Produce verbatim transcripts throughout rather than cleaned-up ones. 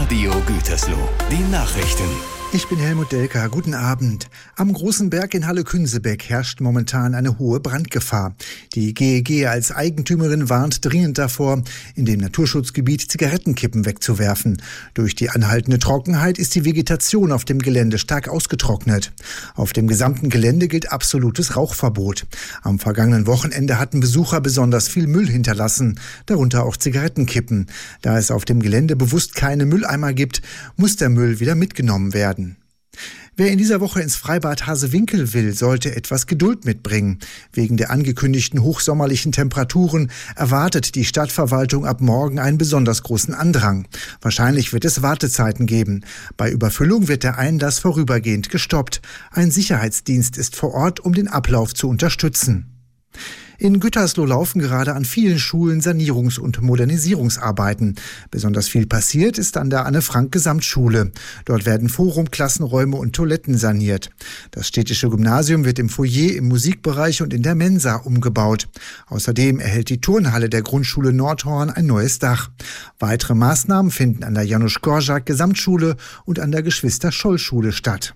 Radio Gütersloh, die Nachrichten. Ich bin Helmut Delker. Guten Abend. Am Großen Berg in Halle-Künsebeck herrscht momentan eine hohe Brandgefahr. Die G E G als Eigentümerin warnt dringend davor, in dem Naturschutzgebiet Zigarettenkippen wegzuwerfen. Durch die anhaltende Trockenheit ist die Vegetation auf dem Gelände stark ausgetrocknet. Auf dem gesamten Gelände gilt absolutes Rauchverbot. Am vergangenen Wochenende hatten Besucher besonders viel Müll hinterlassen, darunter auch Zigarettenkippen. Da es auf dem Gelände bewusst keine Mülleimer gibt, muss der Müll wieder mitgenommen werden. Wer in dieser Woche ins Freibad Hasewinkel will, sollte etwas Geduld mitbringen. Wegen der angekündigten hochsommerlichen Temperaturen erwartet die Stadtverwaltung ab morgen einen besonders großen Andrang. Wahrscheinlich wird es Wartezeiten geben. Bei Überfüllung wird der Einlass vorübergehend gestoppt. Ein Sicherheitsdienst ist vor Ort, um den Ablauf zu unterstützen. In Gütersloh laufen gerade an vielen Schulen Sanierungs- und Modernisierungsarbeiten. Besonders viel passiert ist an der Anne-Frank-Gesamtschule. Dort werden Forum, Klassenräume und Toiletten saniert. Das städtische Gymnasium wird im Foyer, im Musikbereich und in der Mensa umgebaut. Außerdem erhält die Turnhalle der Grundschule Nordhorn ein neues Dach. Weitere Maßnahmen finden an der Janusz-Korczak-Gesamtschule und an der Geschwister-Scholl-Schule statt.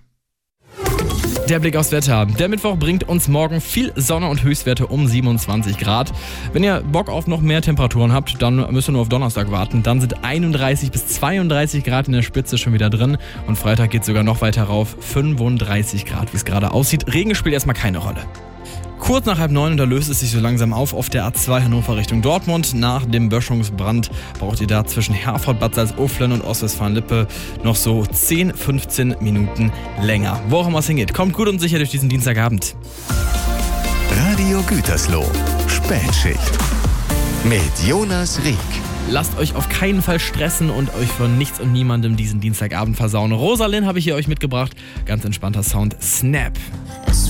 Der Blick aufs Wetter. Der Mittwoch bringt uns morgen viel Sonne und Höchstwerte um siebenundzwanzig Grad. Wenn ihr Bock auf noch mehr Temperaturen habt, dann müsst ihr nur auf Donnerstag warten. Dann sind einunddreißig bis zweiunddreißig Grad in der Spitze schon wieder drin. Und Freitag geht es sogar noch weiter rauf. fünfunddreißig Grad, wie es gerade aussieht. Regen spielt erstmal keine Rolle. Kurz nach halb neun, und da löst es sich so langsam auf, auf der A zwei Hannover Richtung Dortmund. Nach dem Böschungsbrand braucht ihr da zwischen Herford, Bad Salzuflen und Ostwestfalen-Lippe noch so zehn, fünfzehn Minuten länger. Wo auch immer es hingeht, kommt gut und sicher durch diesen Dienstagabend. Radio Gütersloh, Spätschicht mit Jonas Rieck. Lasst euch auf keinen Fall stressen und euch von nichts und niemandem diesen Dienstagabend versauen. Rosalind habe ich hier euch mitgebracht. Ganz entspannter Sound. Snap.